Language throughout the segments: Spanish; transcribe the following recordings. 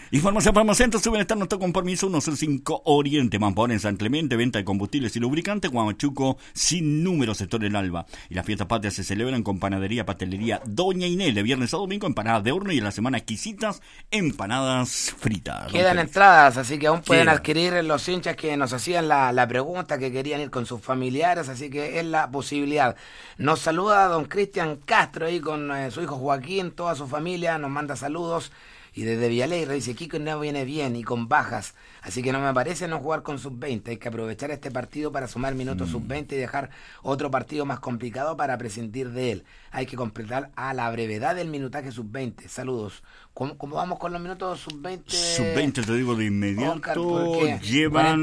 Información Farmacéutica, su bienestar no está con permiso, 105 Oriente, Mampón en San Clemente, venta de combustibles y lubricantes, Guamachuco, sin número, sector El Alba. Y las fiestas patrias se celebran con panadería, pastelería Doña Inés, de viernes a domingo, empanadas de horno y en la semana exquisitas, empanadas fritas. Quedan entradas, así que aún pueden adquirir los hinchas que nos hacían la pregunta, que querían ir con sus familiares, así que es la posibilidad. Nos saluda don Cristian Castro ahí con su hijo Joaquín, toda su familia, nos manda saludos. Y desde Villalegre dice, Kiko no viene bien y con bajas, así que no me parece no jugar con sub-20. Hay que aprovechar este partido para sumar minutos sub-20 y dejar otro partido más complicado para prescindir de él. Hay que completar a la brevedad el minutaje sub-20. Saludos. ¿Cómo vamos con los minutos sub-20? Sub-20 te digo de inmediato. Oscar, llevan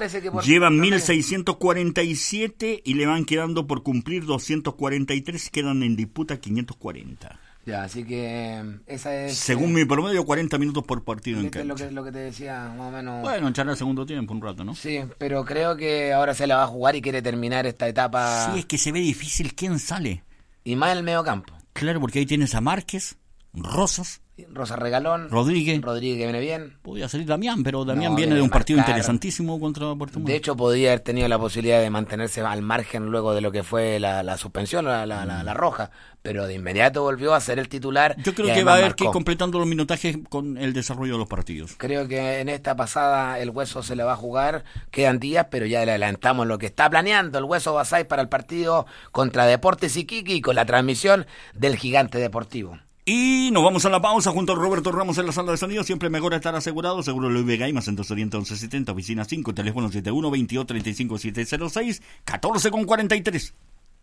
1647 y le van quedando por cumplir 243, quedan en disputa 540. Ya, así que esa es... Según mi promedio, 40 minutos por partido en cancha. Es lo que te decía, más o menos... Bueno, echar al segundo tiempo un rato, ¿no? Sí, pero creo que ahora se la va a jugar y quiere terminar esta etapa... Sí, es que se ve difícil quién sale. Y más en el medio campo. Claro, porque ahí tienes a Márquez, Rosas... Rosa Regalón, Rodríguez que viene bien. Podía salir Damián, pero Damián viene de un partido interesantísimo contra Puerto Montt. De hecho, podía haber tenido la posibilidad de mantenerse al margen luego de lo que fue la suspensión, la roja, pero de inmediato volvió a ser el titular. Yo creo que va a haber que ir completando los minutajes con el desarrollo de los partidos. Creo que en esta pasada el Hueso se le va a jugar, quedan días, pero ya le adelantamos lo que está planeando el Hueso Basay para el partido contra Deportes Iquique con la transmisión del Gigante Deportivo. Y nos vamos a la pausa junto a Roberto Ramos en la sala de sonido. Siempre mejor estar asegurado. Seguro Luis Vega y más en 2oriente 1170, oficina 5, teléfono 7122-35706, 14,43.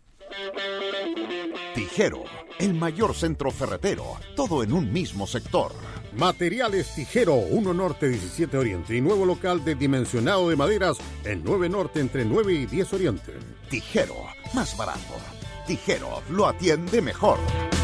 Tijero, el mayor centro ferretero, todo en un mismo sector. Materiales Tijero, 1 Norte 17 Oriente y nuevo local de dimensionado de maderas en 9 Norte entre 9 y 10 Oriente. Tijero, más barato. Tijero, lo atiende mejor.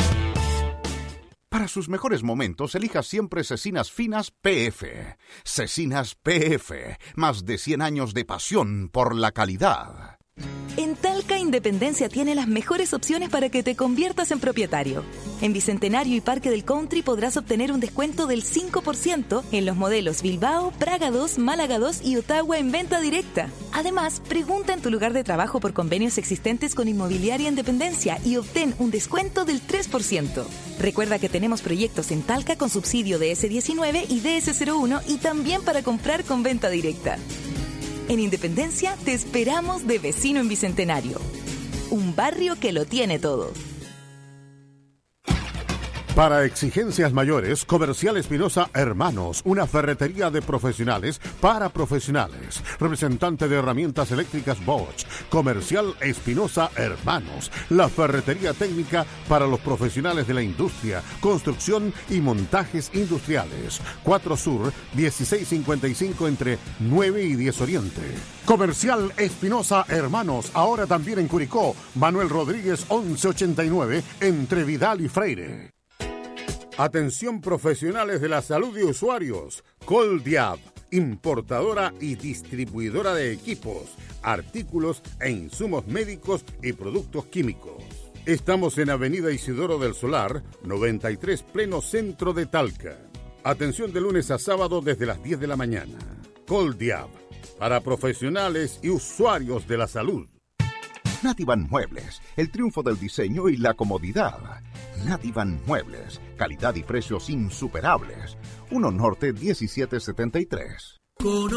Para sus mejores momentos, elija siempre Cecinas Finas PF. Cecinas PF, más de 100 años de pasión por la calidad. En Talca Independencia tiene las mejores opciones para que te conviertas en propietario. En Bicentenario y Parque del Country podrás obtener un descuento del 5% en los modelos Bilbao, Praga 2, Málaga 2 y Ottawa en venta directa. Además, pregunta en tu lugar de trabajo por convenios existentes con Inmobiliaria Independencia y obtén un descuento del 3%. Recuerda que tenemos proyectos en Talca con subsidio de DS19 y DS01 y también para comprar con venta directa. En Independencia te esperamos de vecino en Bicentenario. Un barrio que lo tiene todo. Para exigencias mayores, Comercial Espinosa Hermanos, una ferretería de profesionales para profesionales. Representante de herramientas eléctricas Bosch. Comercial Espinosa Hermanos, la ferretería técnica para los profesionales de la industria, construcción y montajes industriales. 4 Sur, 1655 entre 9 y 10 Oriente. Comercial Espinosa Hermanos, ahora también en Curicó. Manuel Rodríguez 1189 entre Vidal y Freire. Atención profesionales de la salud y usuarios. Coldiab, importadora y distribuidora de equipos, artículos e insumos médicos y productos químicos. Estamos en Avenida Isidoro del Solar, 93, pleno centro de Talca. Atención de lunes a sábado desde las 10 de la mañana. Coldiab, para profesionales y usuarios de la salud. Nativan Muebles, el triunfo del diseño y la comodidad. Nativan Muebles, calidad y precios insuperables. 1 Norte 1773.